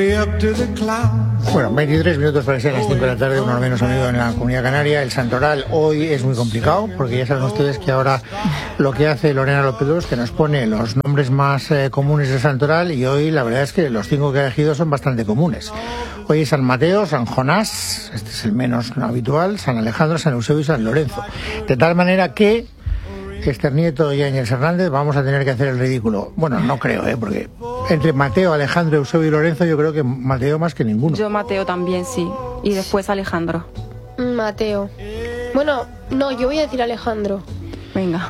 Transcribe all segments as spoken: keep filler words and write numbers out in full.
Bueno, veintitrés minutos para que sean las cinco de la tarde, uno menos amigo en la Comunidad Canaria. El santoral hoy es muy complicado porque ya saben ustedes que ahora lo que hace Lorena López es que nos pone los nombres más eh, comunes del santoral, y hoy la verdad es que los cinco que ha elegido son bastante comunes. Hoy es San Mateo, San Jonás, este es el menos habitual, San Alejandro, San Eusebio y San Lorenzo. De tal manera que Esther Nieto y Ángel Hernández vamos a tener que hacer el ridículo. Bueno, no creo, ¿eh? Porque entre Mateo, Alejandro, Eusebio y Lorenzo yo creo que Mateo más que ninguno. Yo Mateo también, sí. Y después Alejandro. Mateo. Bueno, no, yo voy a decir Alejandro. Venga.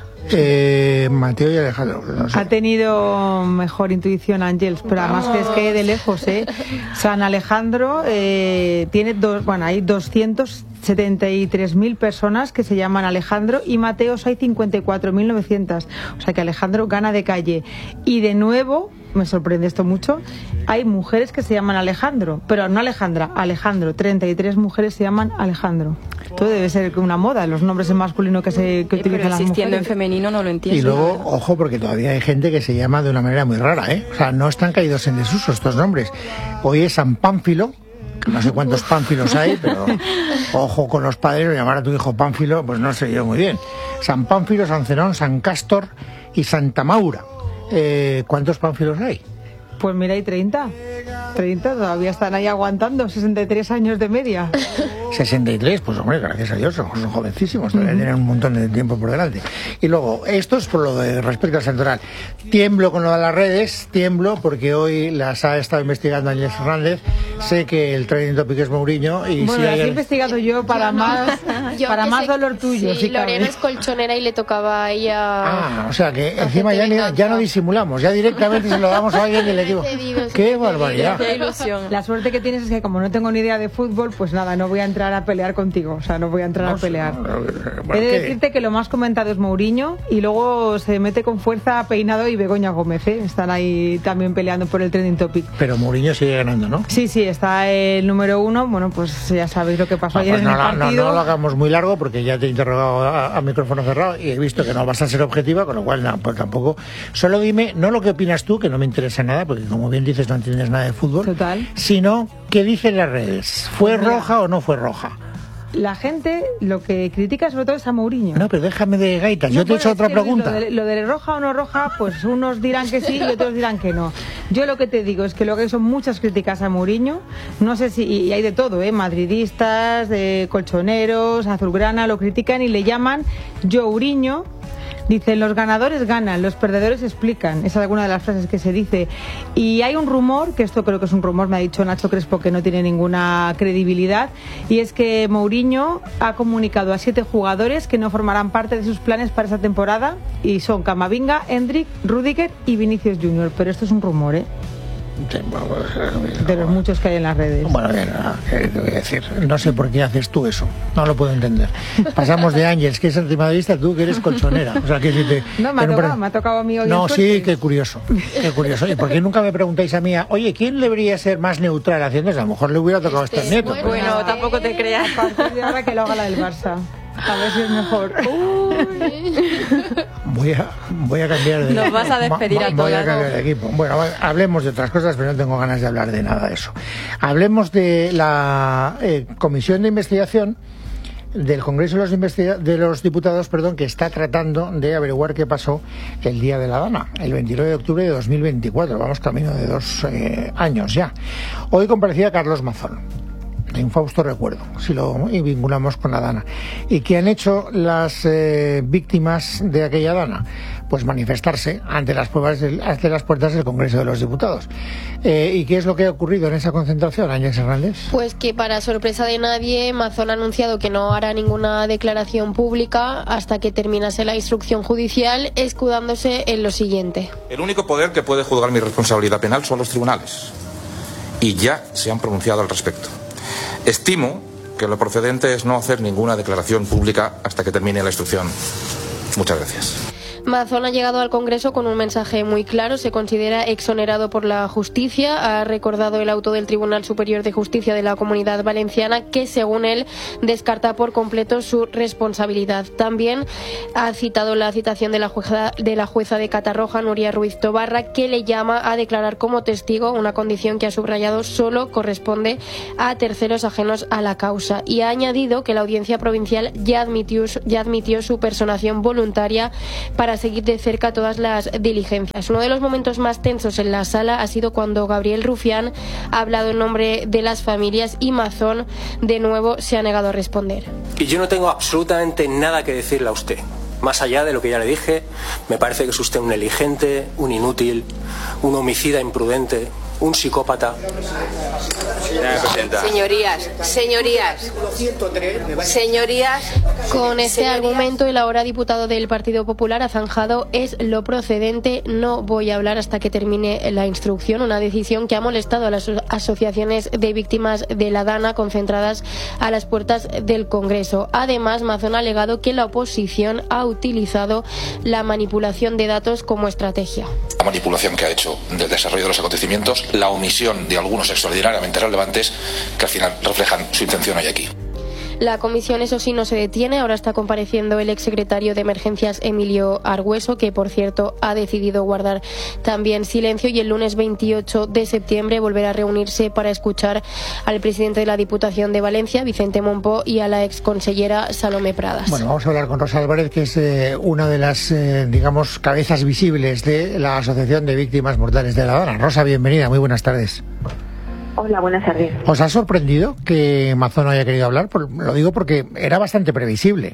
Eh, Mateo y Alejandro. No sé. Ha tenido mejor intuición Ángels, pero además que es que de lejos, ¿eh? San Alejandro eh, tiene dos, bueno, hay doscientos setenta y tres mil personas que se llaman Alejandro, y Mateos hay cincuenta y cuatro mil novecientos. O sea que Alejandro gana de calle. Y de nuevo, me sorprende esto mucho, hay mujeres que se llaman Alejandro, pero no Alejandra, Alejandro. treinta y tres mujeres se llaman Alejandro. Todo debe ser una moda, los nombres en masculino que se que sí, utilizan las existiendo mujeres. en femenino no lo entiendo. Y luego, ojo, porque todavía hay gente que se llama de una manera muy rara, ¿eh? O sea, no están caídos en desuso estos nombres. Hoy es San Pánfilo, que no sé cuántos Pánfilos hay, pero ojo con los padres, llamar a tu hijo Pánfilo, pues no sé yo muy bien. San Pánfilo, San Zenón, San Cástor y Santa Maura. Eh, ¿Cuántos Pánfilos hay? Pues mira, hay treinta. treinta, todavía están ahí aguantando, sesenta y tres años de media. sesenta y tres, pues hombre, gracias a Dios, son, son jovencísimos, todavía uh-huh. tienen un montón de tiempo por delante. Y luego, esto es por lo de respecto al santoral. Tiemblo con lo de las redes, tiemblo porque hoy las ha estado investigando Ángel Hernández. Sé que el trending topic es Mourinho y bueno, si las hay... he investigado yo para yo no. más yo para más sé, dolor tuyo. Sí, si Lorena es colchonera y le tocaba a ella. Ah, o sea que encima ya, ni, ya no disimulamos, ya directamente se lo damos a alguien del equipo. Qué barbaridad. Qué ilusión. La suerte que tienes es que como no tengo ni idea de fútbol, pues nada, no voy a entrar a pelear contigo, o sea, no voy a entrar no, a pelear. No, no, bueno, he de ¿qué? decirte que lo más comentado es Mourinho, y luego se mete con fuerza Peinado y Begoña Gómez, ¿eh? Están ahí también peleando por el trending topic. Pero Mourinho sigue ganando, ¿no? Sí, sí, está el número uno. Bueno, pues ya sabéis lo que pasó no, ayer pues en no, el partido. No, no lo hagamos muy largo porque ya te he interrogado a, a micrófono cerrado y he visto que no vas a ser objetiva, con lo cual no, pues tampoco. Solo dime, no lo que opinas tú, que no me interesa nada, porque como bien dices no entiendes nada de fútbol. Total. Sino, ¿qué dicen las redes? ¿Fue pues roja o no fue roja? La gente lo que critica sobre todo es a Mourinho. No, pero déjame de gaitas, no, yo te he hecho otra pregunta. Lo de, lo de roja o no roja, pues unos dirán que sí y otros dirán que no. Yo lo que te digo es que lo que hay son muchas críticas a Mourinho, no sé si, y hay de todo, ¿eh? Madridistas, de colchoneros, azulgrana, lo critican y le llaman Jouriño. Dicen, los ganadores ganan, los perdedores explican. Esa es alguna de las frases que se dice. Y hay un rumor, que esto creo que es un rumor, me ha dicho Nacho Crespo, que no tiene ninguna credibilidad, y es que Mourinho ha comunicado a siete jugadores que no formarán parte de sus planes para esta temporada, y son Camavinga, Endrick, Rüdiger y Vinicius Junior. Pero esto es un rumor, ¿eh? De los muchos que hay en las redes. Bueno, ¿qué te voy a decir? No sé por qué haces tú eso, no lo puedo entender. Pasamos de Ángels, que es antimadridista, tú que eres colchonera. O sea, que si te, no, me ha, tocado, me ha tocado a mí hoy. No, sí, qué curioso, qué curioso. ¿Y por qué nunca me preguntáis a mí, oye, quién debería ser más neutral haciendo eso? A lo mejor le hubiera tocado este, a Esther Nieto. Bueno, bueno eh, tampoco te creas. A partir de ahora que lo haga la del Barça. A ver si es mejor. Voy a, voy a cambiar de... Nos vas a despedir ma, a todos. Voy a cambiar de equipo. Bueno, hablemos de otras cosas, pero no tengo ganas de hablar de nada de eso. Hablemos de la eh, comisión de investigación del Congreso de los, Investiga- de los Diputados, perdón, que está tratando de averiguar qué pasó el día de la Dana, el veintinueve de octubre de dos mil veinticuatro. Vamos camino de dos eh, años ya. Hoy comparecía Carlos Mazón. Infausto recuerdo, si lo vinculamos con la Dana. ¿Y qué han hecho las eh, víctimas de aquella Dana? Pues manifestarse ante las pruebas del, ante las puertas del Congreso de los Diputados. Eh, ¿Y qué es lo que ha ocurrido en esa concentración, Ángel Hernández? Pues que para sorpresa de nadie, Mazón ha anunciado que no hará ninguna declaración pública hasta que terminase la instrucción judicial, escudándose en lo siguiente. El único poder que puede juzgar mi responsabilidad penal son los tribunales. Y ya se han pronunciado al respecto. Estimo que lo procedente es no hacer ninguna declaración pública hasta que termine la instrucción. Muchas gracias. Mazón ha llegado al Congreso con un mensaje muy claro. Se considera exonerado por la justicia. Ha recordado el auto del Tribunal Superior de Justicia de la Comunidad Valenciana que, según él, descarta por completo su responsabilidad. También ha citado la citación de la jueza de, la jueza de Catarroja, Nuria Ruiz Tobarra, que le llama a declarar como testigo, una condición que ha subrayado solo corresponde a terceros ajenos a la causa. Y ha añadido que la Audiencia Provincial ya admitió, ya admitió su personación voluntaria para seguir de cerca todas las diligencias. Uno de los momentos más tensos en la sala ha sido cuando Gabriel Rufián ha hablado en nombre de las familias y Mazón de nuevo se ha negado a responder. Y yo no tengo absolutamente nada que decirle a usted. Más allá de lo que ya le dije, me parece que es usted un negligente, un inútil, un homicida imprudente, un psicópata. Señorías, señorías, señorías. Con este señorías. argumento, el ahora diputado del Partido Popular ha zanjado: es lo procedente, no voy a hablar hasta que termine la instrucción. Una decisión que ha molestado a las asociaciones de víctimas de la Dana concentradas a las puertas del Congreso. Además, Mazón ha alegado que la oposición ha utilizado la manipulación de datos como estrategia. La manipulación que ha hecho del desarrollo de los acontecimientos, la omisión de algunos extraordinariamente relevantes que al final reflejan su intención hoy aquí. La comisión, eso sí, no se detiene. Ahora está compareciendo el exsecretario de Emergencias, Emilio Argüeso, que por cierto ha decidido guardar también silencio, y el lunes veintiocho de septiembre volverá a reunirse para escuchar al presidente de la Diputación de Valencia, Vicente Mompó, y a la exconsellera Salomé Pradas. Bueno, vamos a hablar con Rosa Álvarez, que es eh, una de las, eh, digamos, cabezas visibles de la Asociación de Víctimas Mortales de la Dana. Rosa, bienvenida, muy buenas tardes. Hola, buenas tardes. ¿Os ha sorprendido que Mazón no haya querido hablar? Por, lo digo porque era bastante previsible.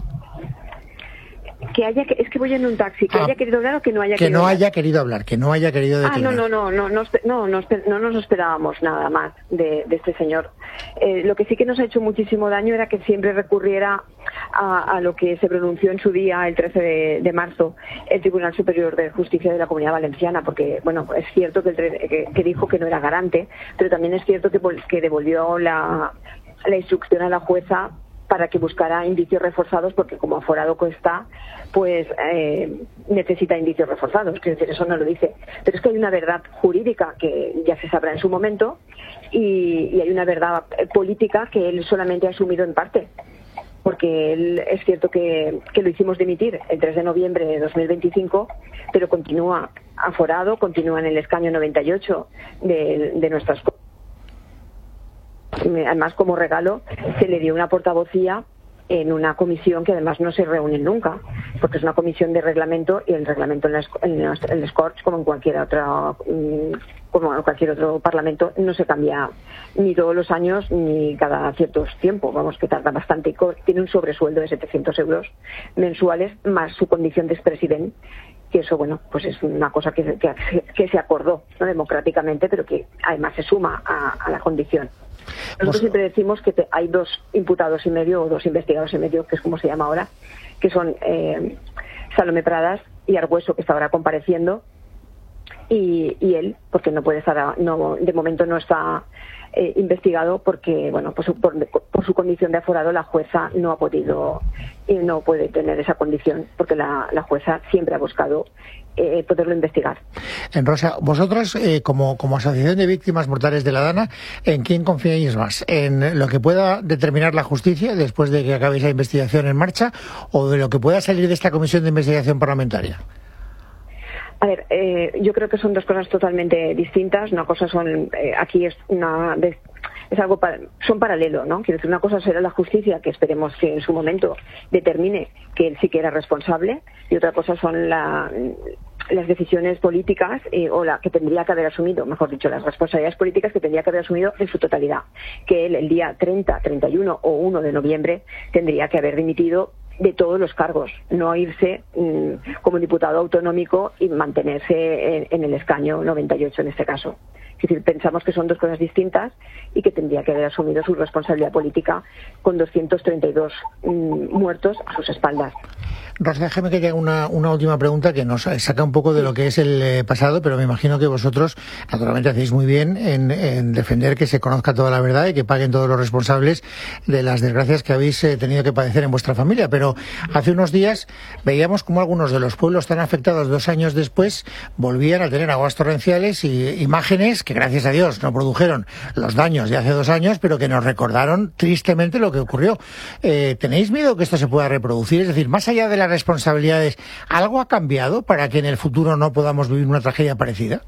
Que haya, es que voy en un taxi, que ah, haya querido hablar o que no haya que querido no hablar. haya querido hablar, que no haya querido declarar. Ah, no, no, no, no, no, no, no, no, no nos esperábamos nada más de, de este señor. Eh, lo que sí que nos ha hecho muchísimo daño era que siempre recurriera a, a lo que se pronunció en su día, el trece de marzo, el Tribunal Superior de Justicia de la Comunidad Valenciana, porque, bueno, es cierto que, el, que, que dijo que no era garante, pero también es cierto que, que devolvió la, la instrucción a la jueza para que buscara indicios reforzados, porque como aforado que está, pues eh, necesita indicios reforzados, quiero decir, eso no lo dice. Pero es que hay una verdad jurídica que ya se sabrá en su momento y, y hay una verdad política que él solamente ha asumido en parte. Porque él, es cierto que, que lo hicimos dimitir el tres de noviembre de dos mil veinticinco, pero continúa aforado, continúa en el escaño noventa y ocho de, de nuestras. Además, como regalo, se le dio una portavocía en una comisión que además no se reúne nunca, porque es una comisión de reglamento, y el reglamento en, la, en, los, en los Corts, como en cualquier otro, como en cualquier otro parlamento, no se cambia ni todos los años ni cada cierto tiempo. Vamos, que tarda bastante. Tiene un sobresueldo de setecientos euros mensuales más su condición de expresidente, que eso, bueno, pues es una cosa que, que, que se acordó, ¿no?, democráticamente, pero que además se suma a, a la condición. Nosotros siempre decimos que te, hay dos imputados y medio, o dos investigados y medio, que es como se llama ahora, que son eh, Salomé Pradas y Argüeso, que está ahora compareciendo, y, y él, porque no puede estar, no, de momento no está eh, investigado, porque, bueno, pues por, por su condición de aforado, la jueza no ha podido y no puede tener esa condición, porque la, la jueza siempre ha buscado Eh, poderlo investigar. En Rosa, vosotros, eh, como, como Asociación de Víctimas Mortales de la Dana, ¿en quién confiáis más? ¿En lo que pueda determinar la justicia después de que acabe esa investigación en marcha, o de lo que pueda salir de esta comisión de investigación parlamentaria? A ver, eh, yo creo que son dos cosas totalmente distintas. Una cosa son, eh, aquí es una... De, es algo para, son paralelos, ¿no? Quiero decir, una cosa será la justicia, que esperemos que en su momento determine que él sí que era responsable, y otra cosa son la, las decisiones políticas eh, o la que tendría que haber asumido, mejor dicho, las responsabilidades políticas que tendría que haber asumido en su totalidad, que él el día treinta, treinta y uno o uno de noviembre tendría que haber dimitido de todos los cargos, no irse mmm, como diputado autonómico y mantenerse en, en el escaño noventa y ocho en este caso. Es decir, pensamos que son dos cosas distintas y que tendría que haber asumido su responsabilidad política con doscientos treinta y dos mmm, muertos a sus espaldas. Rosa, déjeme que te haga una, una última pregunta que nos saca un poco de lo que es el eh, pasado, pero me imagino que vosotros, naturalmente, hacéis muy bien en, en defender que se conozca toda la verdad y que paguen todos los responsables de las desgracias que habéis eh, tenido que padecer en vuestra familia. Pero hace unos días veíamos como algunos de los pueblos tan afectados dos años después volvían a tener aguas torrenciales y imágenes que, gracias a Dios, no produjeron los daños de hace dos años, pero que nos recordaron tristemente lo que ocurrió. Eh, ¿Tenéis miedo que esto se pueda reproducir? Es decir, más allá de las responsabilidades, ¿algo ha cambiado para que en el futuro no podamos vivir una tragedia parecida?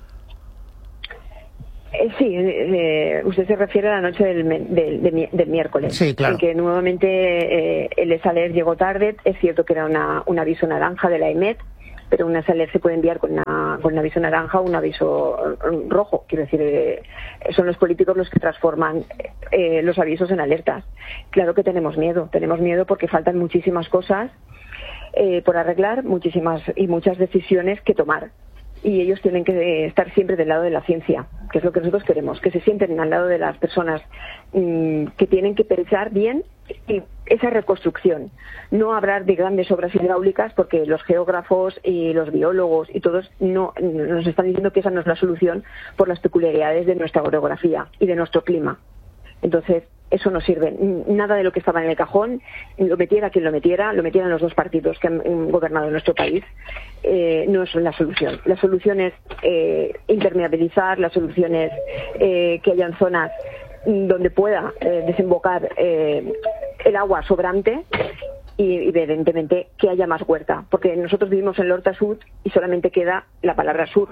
Eh, sí, eh, usted se refiere a la noche del, del, del, del miércoles. Sí, claro. En que nuevamente eh, el ESALER llegó tarde. Es cierto que era una, un aviso naranja de la E M E T, pero un ESALER se puede enviar con, una, con un aviso naranja o un aviso rojo. Quiero decir, eh, son los políticos los que transforman eh, los avisos en alertas. Claro que tenemos miedo. Tenemos miedo porque faltan muchísimas cosas eh, por arreglar, muchísimas y muchas decisiones que tomar. Y ellos tienen que estar siempre del lado de la ciencia, que es lo que nosotros queremos, que se sienten al lado de las personas mmm, que tienen que pensar bien y esa reconstrucción. No hablar de grandes obras hidráulicas porque los geógrafos y los biólogos y todos no nos están diciendo que esa no es la solución por las peculiaridades de nuestra orografía y de nuestro clima. Entonces, eso no sirve. Nada de lo que estaba en el cajón, lo metiera quien lo metiera, lo metieran los dos partidos que han gobernado nuestro país, eh, no es la solución. La solución es eh, impermeabilizar, la solución es eh, que hayan zonas donde pueda eh, desembocar eh, el agua sobrante y, evidentemente, que haya más huerta. Porque nosotros vivimos en el Horta Sur y solamente queda la palabra sur.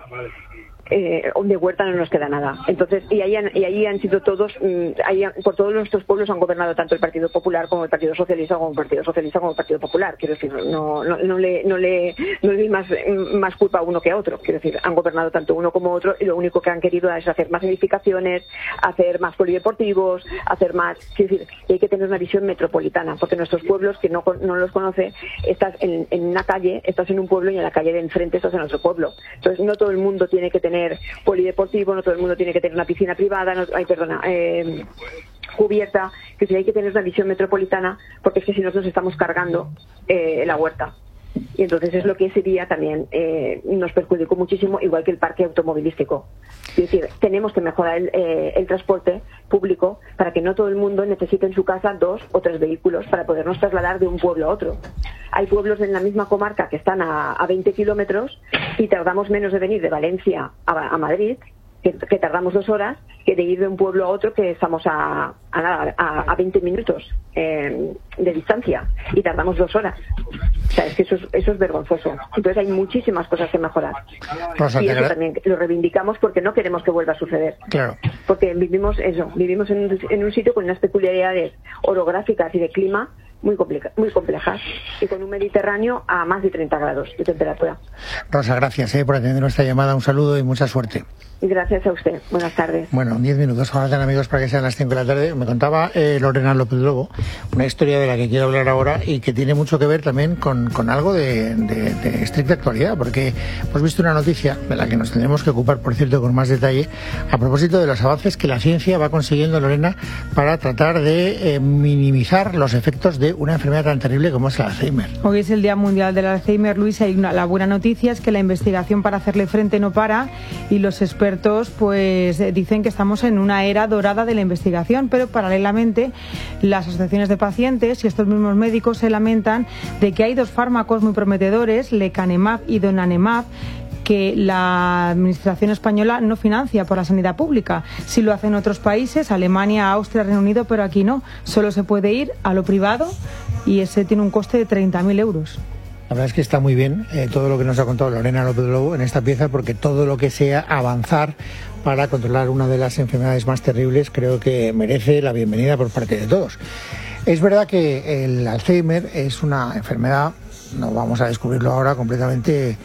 Eh, de huerta no nos queda nada. Entonces, y ahí han, y ahí han sido todos, ahí han, por todos nuestros pueblos han gobernado tanto el Partido Popular como el Partido Socialista, como el Partido Socialista como el Partido Popular. Quiero decir, no, no, no le, no le, no le doy más, más culpa a uno que a otro. Quiero decir, han gobernado tanto uno como otro y lo único que han querido es hacer más edificaciones, hacer más polideportivos, hacer más. Quiero decir, y hay que tener una visión metropolitana, porque nuestros pueblos, que no, no los conoce, estás en, en una calle, estás en un pueblo y en la calle de enfrente estás en otro pueblo. Entonces, no todo el mundo tiene que tener polideportivo, no todo el mundo tiene que tener una piscina privada, no, ay, perdona, eh, cubierta, que si hay que tener una visión metropolitana, porque es que si no nos estamos cargando eh, la huerta. Y entonces es lo que ese día también eh, nos perjudicó muchísimo, igual que el parque automovilístico. Es decir, tenemos que mejorar el, eh, el transporte público para que no todo el mundo necesite en su casa dos o tres vehículos para podernos trasladar de un pueblo a otro. Hay pueblos en la misma comarca que están a, a veinte kilómetros y tardamos menos de venir de Valencia a, a Madrid, que, que tardamos dos horas, que de ir de un pueblo a otro que estamos a, a, a, a veinte minutos eh, de distancia y tardamos dos horas. O sea, es que eso es, eso es vergonzoso. Entonces hay muchísimas cosas que mejorar. Rosa, y eso también lo reivindicamos porque no queremos que vuelva a suceder. Claro. Porque vivimos eso, vivimos en un, en un sitio con unas peculiaridades orográficas y de clima muy, complica, muy complejas y con un Mediterráneo a más de treinta grados de temperatura. Rosa, gracias eh, por atender nuestra llamada. Un saludo y mucha suerte. Gracias a usted. Buenas tardes. Bueno, diez minutos. Ahora están amigos para que sean las cinco de la tarde. Me contaba eh, Lorena López Lobo una historia de la que quiero hablar ahora y que tiene mucho que ver también con, con algo de, de, de estricta actualidad, porque hemos visto una noticia de la que nos tendremos que ocupar, por cierto, con más detalle, a propósito de los avances que la ciencia va consiguiendo, Lorena, para tratar de eh, minimizar los efectos de una enfermedad tan terrible como es el Alzheimer. Hoy es el Día Mundial del Alzheimer, Luisa, y una, la buena noticia es que la investigación para hacerle frente no para y los expertos pues dicen que estamos en una era dorada de la investigación, pero paralelamente las asociaciones de pacientes y estos mismos médicos se lamentan de que hay dos fármacos muy prometedores, lecanemab y donanemab, que la administración española no financia por la sanidad pública. Sí lo hacen otros países, Alemania, Austria, Reino Unido, pero aquí no. Solo se puede ir a lo privado y ese tiene un coste de treinta mil euros. La verdad es que está muy bien eh, todo lo que nos ha contado Lorena López Lobo en esta pieza, porque todo lo que sea avanzar para controlar una de las enfermedades más terribles creo que merece la bienvenida por parte de todos. Es verdad que el Alzheimer es una enfermedad, no vamos a descubrirlo ahora, completamente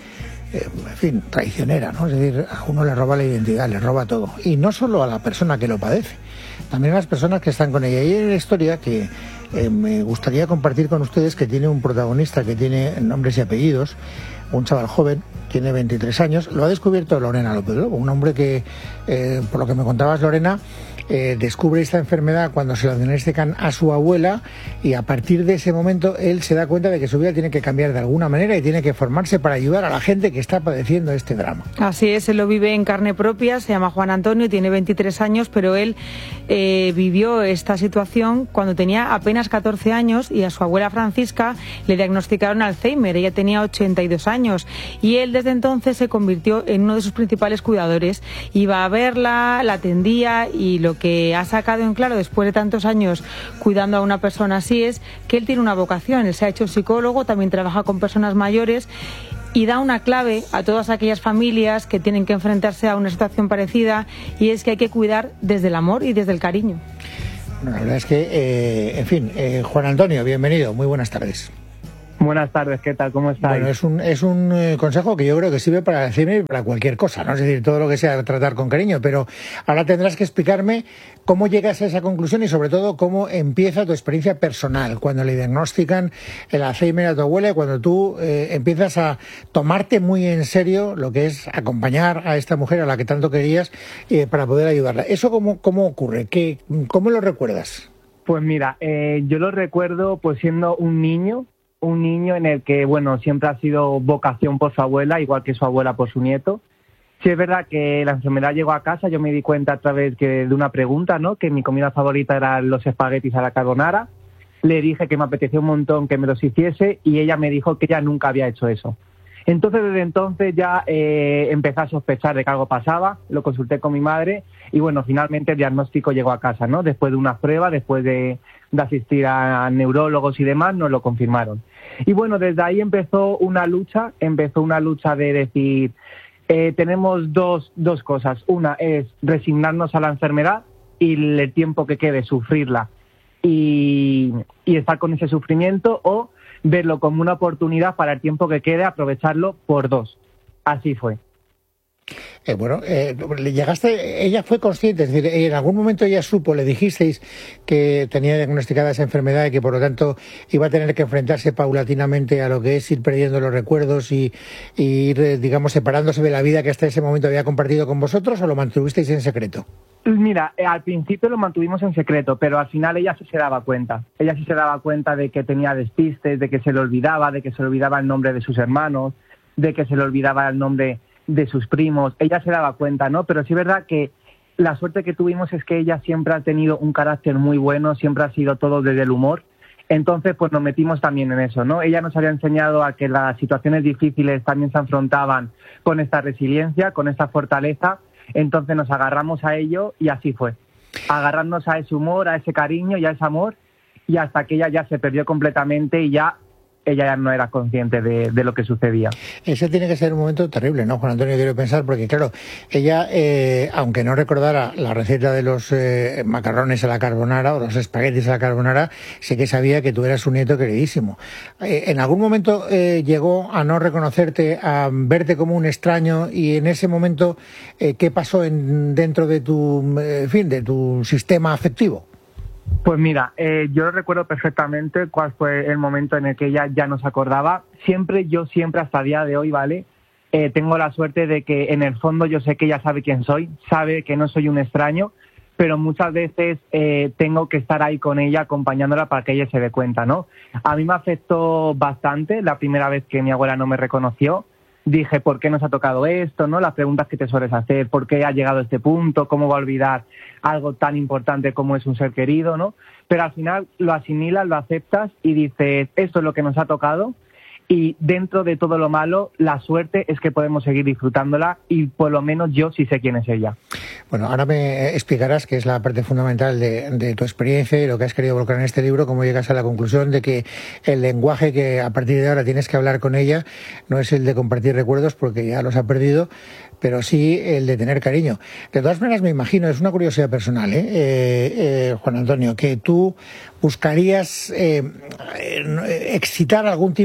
eh, en fin, traicionera, ¿no? Es decir, a uno le roba la identidad, le roba todo. Y no solo a la persona que lo padece, también a las personas que están con ella. Y hay una historia que eh, me gustaría compartir con ustedes, que tiene un protagonista que tiene nombres y apellidos, un chaval joven, tiene veintitrés años, lo ha descubierto Lorena López Lobo, un hombre que, eh, por lo que me contabas, Lorena, eh, descubre esta enfermedad cuando se la diagnostican a su abuela, y a partir de ese momento él se da cuenta de que su vida tiene que cambiar de alguna manera y tiene que formarse para ayudar a la gente que está padeciendo este drama. Así es, él lo vive en carne propia, se llama Juan Antonio, tiene veintitrés años, pero él eh, vivió esta situación cuando tenía apenas catorce años y a su abuela Francisca le diagnosticaron Alzheimer. Ella tenía ochenta y dos años y él desde entonces se convirtió en uno de sus principales cuidadores. Iba a verla, la atendía, y lo que ha sacado en claro después de tantos años cuidando a una persona así es que él tiene una vocación. Él se ha hecho psicólogo, también trabaja con personas mayores y da una clave a todas aquellas familias que tienen que enfrentarse a una situación parecida, y es que hay que cuidar desde el amor y desde el cariño. Bueno, la verdad es que, eh, en fin, eh, Juan Antonio, bienvenido, muy buenas tardes. Buenas tardes, ¿qué tal? ¿Cómo estáis? Bueno, es un, es un eh, consejo que yo creo que sirve para decirme para cualquier cosa, ¿no? Es decir, todo lo que sea tratar con cariño, pero ahora tendrás que explicarme cómo llegas a esa conclusión y sobre todo cómo empieza tu experiencia personal cuando le diagnostican el Alzheimer a tu abuela y cuando tú eh, empiezas a tomarte muy en serio lo que es acompañar a esta mujer a la que tanto querías eh, para poder ayudarla. ¿Eso cómo, cómo ocurre? ¿Qué, ¿Cómo lo recuerdas? Pues mira, eh, yo lo recuerdo pues siendo un niño, un niño en el que, bueno, siempre ha sido vocación por su abuela, igual que su abuela por su nieto. Sí es verdad que la enfermedad llegó a casa, yo me di cuenta a través que, de una pregunta, ¿no?, que mi comida favorita eran los espaguetis a la carbonara. Le dije que me apetecía un montón que me los hiciese y ella me dijo que ella nunca había hecho eso. Entonces, desde entonces ya eh, empecé a sospechar de que algo pasaba, lo consulté con mi madre y, bueno, finalmente el diagnóstico llegó a casa, ¿no? Después de una prueba, después de, de asistir a neurólogos y demás, nos lo confirmaron. Y, bueno, desde ahí empezó una lucha, empezó una lucha de decir, eh, tenemos dos, dos cosas. Una es resignarnos a la enfermedad y el tiempo que quede sufrirla y, y estar con ese sufrimiento, o verlo como una oportunidad para el tiempo que quede, aprovecharlo por dos. Así fue. Eh, bueno, eh, llegaste, ella fue consciente, es decir, en algún momento ella supo, le dijisteis que tenía diagnosticada esa enfermedad y que por lo tanto iba a tener que enfrentarse paulatinamente a lo que es ir perdiendo los recuerdos y, y ir, digamos, separándose de la vida que hasta ese momento había compartido con vosotros, ¿o lo mantuvisteis en secreto? Mira, eh, al principio lo mantuvimos en secreto, pero al final ella sí se daba cuenta. Ella sí se daba cuenta de que tenía despistes, de que se le olvidaba, de que se le olvidaba el nombre de sus hermanos, de que se le olvidaba el nombre de sus primos. Ella se daba cuenta, ¿no? Pero sí es verdad que la suerte que tuvimos es que ella siempre ha tenido un carácter muy bueno, siempre ha sido todo desde el humor. Entonces, pues nos metimos también en eso, ¿no? Ella nos había enseñado a que las situaciones difíciles también se afrontaban con esta resiliencia, con esta fortaleza. Entonces nos agarramos a ello y así fue. Agarrarnos a ese humor, a ese cariño y a ese amor, y hasta que ella ya se perdió completamente y ya ella ya no era consciente de, de lo que sucedía. Ese tiene que ser un momento terrible, ¿no, Juan Antonio? Quiero pensar, porque claro, ella, eh, aunque no recordara la receta de los eh, macarrones a la carbonara o los espaguetis a la carbonara, sí que sabía que tú eras su nieto queridísimo. Eh, ¿En algún momento eh, llegó a no reconocerte, a verte como un extraño, y en ese momento eh, qué pasó en, dentro de tu, eh, en fin, de tu sistema afectivo? Pues mira, eh, yo recuerdo perfectamente cuál fue el momento en el que ella ya no se acordaba. Siempre, yo siempre hasta el día de hoy, ¿vale? Eh, tengo la suerte de que en el fondo yo sé que ella sabe quién soy, sabe que no soy un extraño, pero muchas veces eh, tengo que estar ahí con ella, acompañándola para que ella se dé cuenta, ¿no? A mí me afectó bastante la primera vez que mi abuela no me reconoció. Dije, ¿por qué nos ha tocado esto? ¿No? Las preguntas que te sueles hacer, ¿por qué ha llegado a este punto? ¿Cómo va a olvidar algo tan importante como es un ser querido? ¿No? Pero al final lo asimilas, lo aceptas y dices, esto es lo que nos ha tocado, y dentro de todo lo malo, la suerte es que podemos seguir disfrutándola, y por lo menos yo sí sé quién es ella. Bueno, ahora me explicarás, que es la parte fundamental de, de tu experiencia y lo que has querido volcar en este libro, cómo llegas a la conclusión de que el lenguaje que a partir de ahora tienes que hablar con ella no es el de compartir recuerdos, porque ya los ha perdido, pero sí el de tener cariño. De todas maneras, me imagino, es una curiosidad personal, ¿eh? Eh, eh, Juan Antonio, que tú buscarías eh, excitar algún tipo de memoria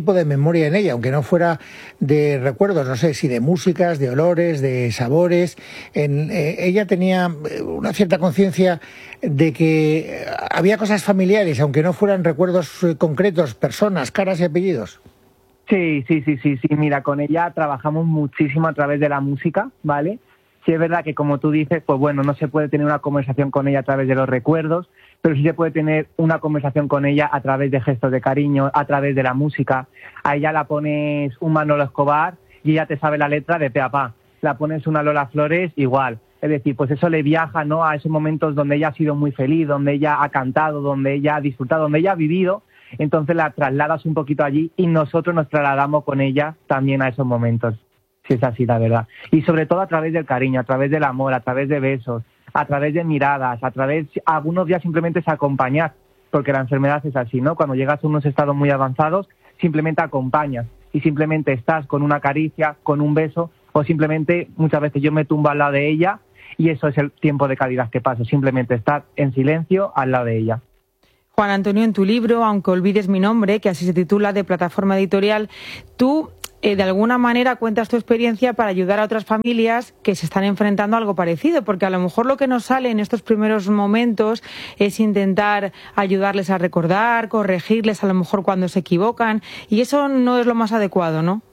memoria en ella, aunque no fuera de recuerdos, no sé si de músicas, de olores, de sabores. En, eh, ella tenía una cierta conciencia de que había cosas familiares, aunque no fueran recuerdos concretos, personas, caras y apellidos. Sí, sí, sí, sí, sí. Mira, con ella trabajamos muchísimo a través de la música, ¿vale? Sí es verdad que, como tú dices, pues bueno, no se puede tener una conversación con ella a través de los recuerdos, pero sí se puede tener una conversación con ella a través de gestos de cariño, a través de la música. A ella la pones un Manolo Escobar y ella te sabe la letra de pe a pa. La pones una Lola Flores, igual. Es decir, pues eso le viaja, ¿no?, a esos momentos donde ella ha sido muy feliz, donde ella ha cantado, donde ella ha disfrutado, donde ella ha vivido. Entonces la trasladas un poquito allí y nosotros nos trasladamos con ella también a esos momentos. Si es así, la verdad. Y sobre todo a través del cariño, a través del amor, a través de besos, a través de miradas, a través, algunos días simplemente es acompañar, porque la enfermedad es así, ¿no? Cuando llegas a unos estados muy avanzados, simplemente acompañas y simplemente estás con una caricia, con un beso, o simplemente muchas veces yo me tumbo al lado de ella y eso es el tiempo de calidad que paso, simplemente estar en silencio al lado de ella. Juan Antonio, en tu libro, Aunque olvides mi nombre, que así se titula, de Plataforma Editorial, tú eh, de alguna manera cuentas tu experiencia para ayudar a otras familias que se están enfrentando a algo parecido, porque a lo mejor lo que nos sale en estos primeros momentos es intentar ayudarles a recordar, corregirles a lo mejor cuando se equivocan, y eso no es lo más adecuado, ¿no?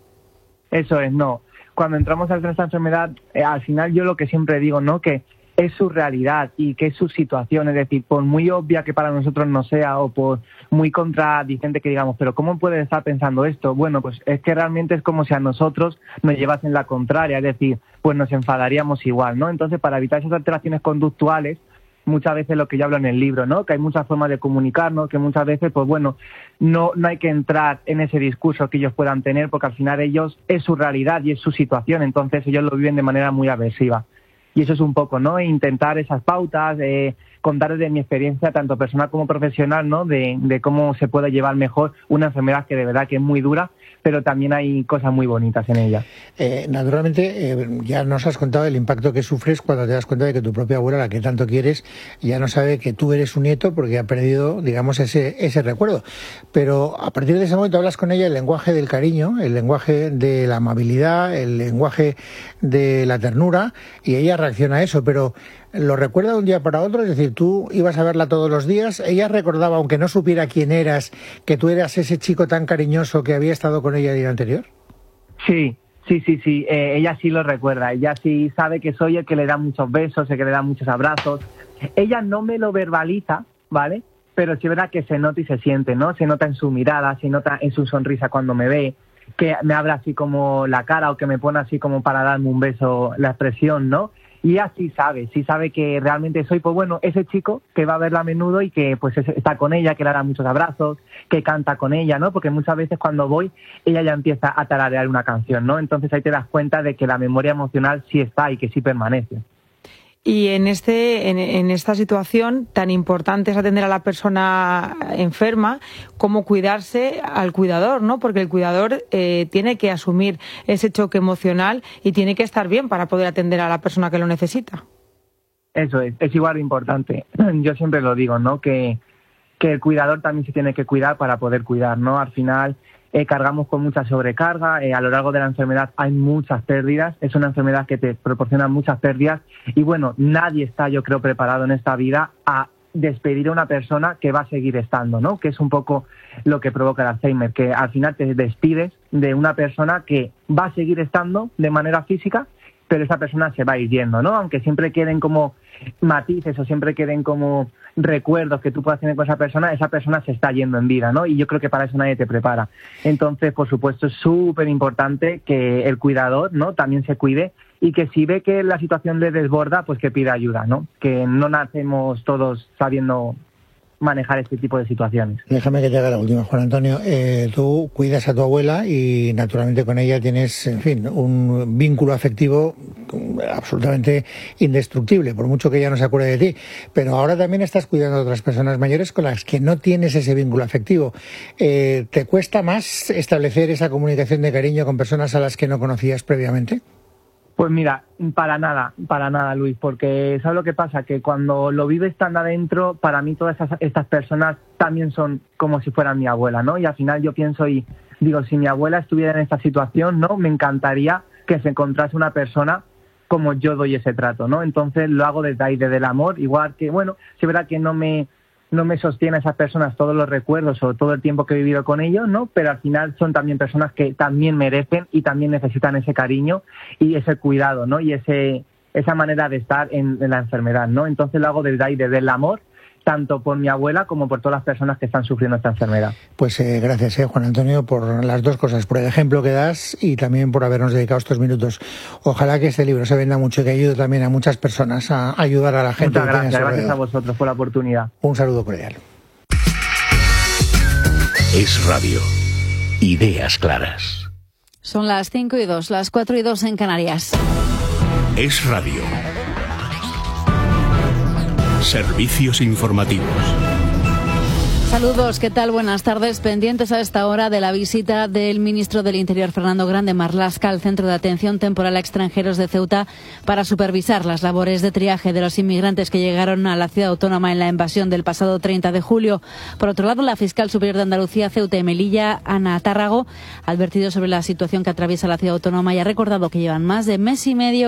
Eso es, no. Cuando entramos a esta enfermedad, eh, al final yo lo que siempre digo, ¿no?, que es su realidad y que es su situación, es decir, por muy obvia que para nosotros no sea o por muy contradicente que digamos, pero ¿cómo puedes estar pensando esto? Bueno, pues es que realmente es como si a nosotros nos llevasen la contraria, es decir, pues nos enfadaríamos igual, ¿no? Entonces, para evitar esas alteraciones conductuales, muchas veces lo que yo hablo en el libro, ¿no?, que hay muchas formas de comunicarnos, que muchas veces, pues bueno, no, no hay que entrar en ese discurso que ellos puedan tener, porque al final ellos es su realidad y es su situación, entonces ellos lo viven de manera muy aversiva. Y eso es un poco, ¿no?, intentar esas pautas, eh, contar desde mi experiencia, tanto personal como profesional, ¿no?, de, de cómo se puede llevar mejor una enfermedad que de verdad que es muy dura, pero también hay cosas muy bonitas en ella. Eh, naturalmente, eh, ya nos has contado el impacto que sufres cuando te das cuenta de que tu propia abuela, la que tanto quieres, ya no sabe que tú eres su nieto porque ha perdido, digamos, ese, ese recuerdo. Pero a partir de ese momento hablas con ella el lenguaje del cariño, el lenguaje de la amabilidad, el lenguaje de la ternura, y ella reacciona a eso, pero ¿lo recuerda de un día para otro? Es decir, tú ibas a verla todos los días, ella recordaba, aunque no supiera quién eras, que tú eras ese chico tan cariñoso que había estado con ella el día anterior. Sí, sí, sí, sí, eh, ella sí lo recuerda, ella sí sabe que soy el que le da muchos besos, el que le da muchos abrazos. Ella no me lo verbaliza, ¿vale?, pero sí es verdad que se nota y se siente, ¿no? Se nota en su mirada, se nota en su sonrisa cuando me ve, que me abra así como la cara o que me pone así como para darme un beso, la expresión, ¿no? Y ella sí sabe, sí sabe que realmente soy, pues bueno, ese chico que va a verla a menudo y que pues está con ella, que le da muchos abrazos, que canta con ella, ¿no? Porque muchas veces cuando voy, ella ya empieza a tararear una canción, ¿no? Entonces ahí te das cuenta de que la memoria emocional sí está y que sí permanece. Y en este, en, en esta situación tan importante es atender a la persona enferma, cómo cuidarse al cuidador, ¿no? Porque el cuidador eh, tiene que asumir ese choque emocional y tiene que estar bien para poder atender a la persona que lo necesita. Eso es, es igual de importante. Yo siempre lo digo, ¿no?, que, que el cuidador también se tiene que cuidar para poder cuidar, ¿no? Al final eh, cargamos con mucha sobrecarga, eh, a lo largo de la enfermedad hay muchas pérdidas, es una enfermedad que te proporciona muchas pérdidas y bueno, nadie está, yo creo, preparado en esta vida a despedir a una persona que va a seguir estando, ¿no? Que es un poco lo que provoca el Alzheimer, que al final te despides de una persona que va a seguir estando de manera física, pero esa persona se va a ir yendo, ¿no? Aunque siempre queden como matices o siempre queden como recuerdos que tú puedas tener con esa persona, esa persona se está yendo en vida, ¿no? Y yo creo que para eso nadie te prepara. Entonces, por supuesto, es súper importante que el cuidador, ¿no?, también se cuide y que si ve que la situación le desborda, pues que pida ayuda, ¿no? Que no nacemos todos sabiendo manejar este tipo de situaciones. Déjame que te haga la última, Juan Antonio. Eh, tú cuidas a tu abuela y naturalmente con ella tienes, en fin, un vínculo afectivo absolutamente indestructible, por mucho que ella no se acuerde de ti. Pero ahora también estás cuidando a otras personas mayores con las que no tienes ese vínculo afectivo. Eh, ¿Te cuesta más establecer esa comunicación de cariño con personas a las que no conocías previamente? Pues mira, para nada, para nada, Luis, porque ¿sabes lo que pasa? Que cuando lo vives tan adentro, para mí todas esas, estas personas también son como si fueran mi abuela, ¿no? Y al final yo pienso y digo, si mi abuela estuviera en esta situación, ¿no? Me encantaría que se encontrase una persona como yo doy ese trato, ¿no? Entonces lo hago desde ahí, desde el amor, igual que, bueno, si es verdad que no me, no me sostiene a esas personas todos los recuerdos o todo el tiempo que he vivido con ellos, ¿no? Pero al final son también personas que también merecen y también necesitan ese cariño y ese cuidado, ¿no? Y ese esa manera de estar en, en la enfermedad, ¿no? Entonces lo hago desde ahí, desde el amor, tanto por mi abuela como por todas las personas que están sufriendo esta enfermedad. Pues eh, gracias, eh, Juan Antonio, por las dos cosas, por el ejemplo que das y también por habernos dedicado estos minutos. Ojalá que este libro se venda mucho y que ayude también a muchas personas a ayudar a la gente. Muchas que gracias, tiene a gracias a vosotros por la oportunidad. Un saludo cordial. Es Radio. Ideas claras. Son las cinco y dos, las cuatro y dos en Canarias. Es Radio. Servicios informativos. Saludos, ¿qué tal? Buenas tardes. Pendientes a esta hora de la visita del ministro del Interior, Fernando Grande Marlaska, al Centro de Atención Temporal a Extranjeros de Ceuta para supervisar las labores de triaje de los inmigrantes que llegaron a la ciudad autónoma en la invasión del pasado treinta de julio. Por otro lado, la fiscal superior de Andalucía, Ceuta y Melilla, Ana Tárrago, ha advertido sobre la situación que atraviesa la ciudad autónoma y ha recordado que llevan más de mes y medio